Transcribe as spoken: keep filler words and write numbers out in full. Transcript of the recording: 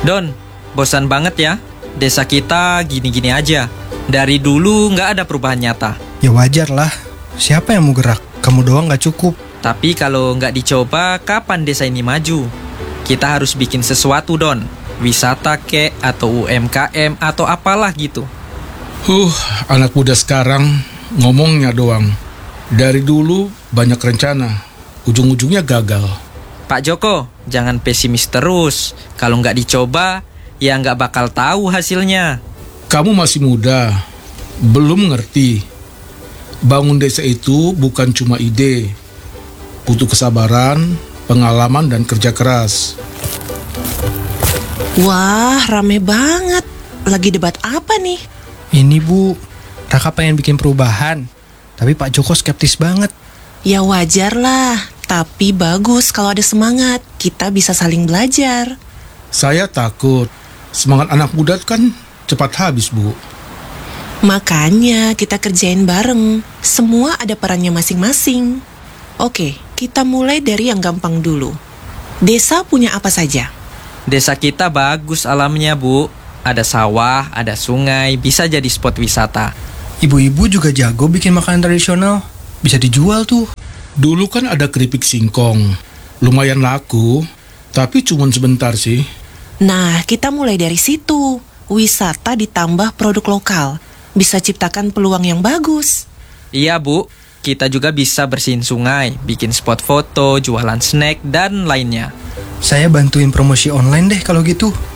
Don, bosan banget ya. Desa kita gini-gini aja. Dari dulu nggak ada perubahan nyata. Ya wajar lah. Siapa yang mau gerak? Kamu doang nggak cukup. Tapi kalau nggak dicoba, kapan desa ini maju? Kita harus bikin sesuatu, Don. Wisata kek, atau U M K M, atau apalah gitu. Huh, anak muda sekarang ngomongnya doang. Dari dulu banyak rencana, ujung-ujungnya gagal. Pak Joko, jangan pesimis terus. Kalau nggak dicoba, ya nggak bakal tahu hasilnya. Kamu masih muda, belum ngerti. Bangun desa itu bukan cuma ide. Butuh kesabaran, pengalaman, dan kerja keras. Wah, rame banget. Lagi debat apa nih? Ini Bu, Raka pengen bikin perubahan. Tapi Pak Joko skeptis banget. Ya wajar lah. Tapi bagus kalau ada semangat. Kita bisa saling belajar. Saya takut. Semangat anak muda kan cepat habis, Bu. Makanya kita kerjain bareng. Semua ada perannya masing-masing. Oke, kita mulai dari yang gampang dulu. Desa punya apa saja? Desa kita bagus alamnya, Bu. Ada sawah, ada sungai, bisa jadi spot wisata. Ibu-ibu juga jago bikin makanan tradisional. Bisa dijual tuh. Dulu kan ada keripik singkong. Lumayan laku, tapi cuma sebentar sih. Nah, kita mulai dari situ. Wisata ditambah produk lokal. Bisa ciptakan peluang yang bagus. Iya, Bu. Kita juga bisa bersihin sungai, bikin spot foto, jualan snack, dan lainnya. Saya bantuin promosi online deh kalau gitu.